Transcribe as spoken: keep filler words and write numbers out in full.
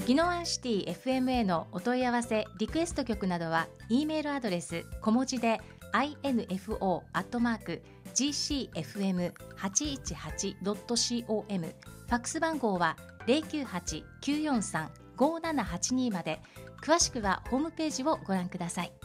宜野湾シティ エフエムエー のお問い合わせリクエスト曲などは E メールアドレス小文字で アイエヌエフオー アットマーク ジーシーエフエムはちいちはち ドット コム、 ファックス番号は ゼロきゅうはち きゅうよんさん ごーななはちに まで。詳しくはホームページをご覧ください。